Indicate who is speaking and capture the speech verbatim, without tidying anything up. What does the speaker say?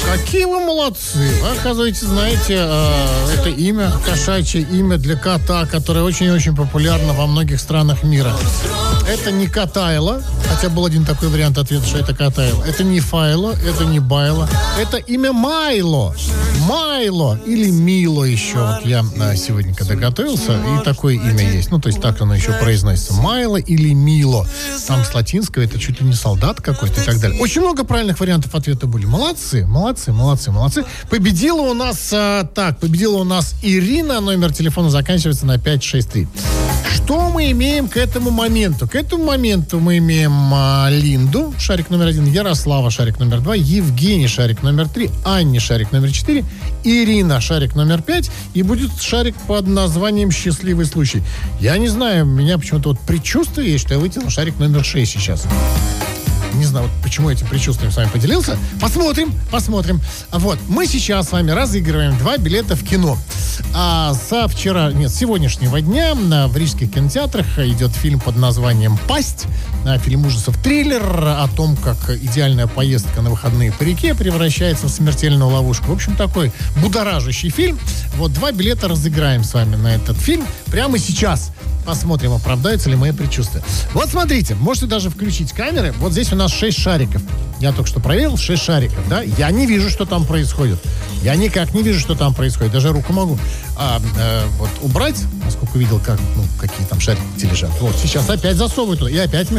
Speaker 1: Какие вы молодцы. Вы, оказывается, знаете, э, это имя, кошачье имя для кота, которое очень-очень популярно во многих странах мира. Это не Котайло, хотя был один такой вариант ответа, что это Котайло. Это не Файло, это не Байло. Это имя Майло. Майло или Мило еще. Вот я а, сегодня, когда готовился, и такое имя есть. Ну, то есть так оно еще произносится. Майло или Мило. Там с латинского это чуть ли не солдат какой-то и так далее. Очень много правильных вариантов ответа были. Молодцы, молодцы, молодцы, молодцы. Победила у нас, а, так, победила у нас Ирина. Номер телефона заканчивается на пять шесть три. Что мы имеем к этому моменту? К этому моменту мы имеем а, Линду, шарик номер один, Ярослава, шарик номер два, Евгений, шарик номер три, Анне, шарик номер четыре, Ирина, шарик номер пять, и будет шарик под названием «Счастливый случай». Я не знаю, у меня почему-то вот предчувствие есть, что я вытянул шарик номер шесть сейчас. Не знаю, вот почему этим предчувствием с вами поделился. Посмотрим, посмотрим. Вот, мы сейчас с вами разыгрываем два билета в кино. А со вчера, нет, с сегодняшнего дня в рижских кинотеатрах идет фильм под названием «Пасть». Фильм ужасов-триллер о том, как идеальная поездка на выходные по реке превращается в смертельную ловушку. В общем, такой будоражащий фильм. Вот два билета разыграем с вами на этот фильм прямо сейчас. Посмотрим, оправдаются ли мои предчувствия. Вот смотрите, можете даже включить камеры. Вот здесь у нас шесть шариков. Я только что проверил, шесть шариков, да? Я не вижу, что там происходит. Я никак не вижу, что там происходит. Даже руку могу а, э, вот убрать, поскольку видел, как, ну, какие там шарики лежат. Вот, сейчас опять засовываю туда и опять